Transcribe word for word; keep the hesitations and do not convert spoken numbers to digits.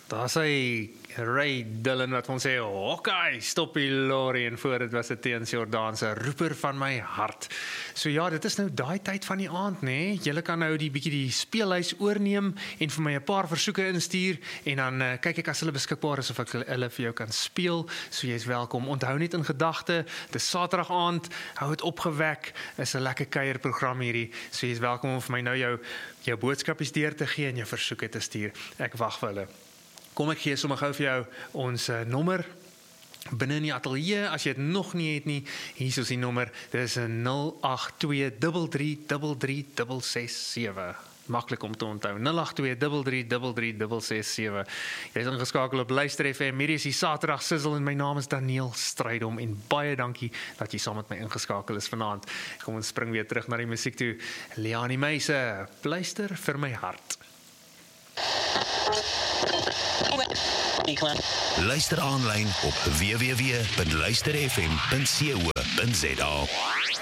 Daar sê Ray Dillon wat ons sê, Hawkeye, stop die lorry, en voor dit was dit teens Jordaanse roeper van my hart. So ja, dit is nou daai tyd van die aand, né? Julle kan nou die bietjie die speelhuis oorneem en vir my 'n paar versoeke instuur en dan uh, kyk ek as hulle beskikbaar is of ek hulle vir jou kan speel. So jy is welkom. Onthou net in gedagte, dis Saterdag aand, hou dit opgewek, is 'n lekker kuierprogram hierdie. So jy is welkom om vir my nou jou jou boodskapies deur te gee en jou versoeke te stuur. Ek wag vir hulle. Kom ek gee sommer gou vir jou ons uh, nommer binne in die ateljee, as jy dit nog nie het nie, hier is die nommer, dit is nul agt twee drie drie drie drie ses ses sewe. Maklik om te onthou, nul agt twee drie drie drie drie ses ses sewe. Jy is ingeskakel op Luister F M, hierdie is die Saterdag Sizzle en my naam is Daniel Strydom en baie dankie dat jy saam met my ingeskakel is vanaand. Kom ons spring weer terug na die musiek toe. Leanie Meise, Pleister vir my hart. Luister aanlyn op w w w punt luister f m punt co punt za.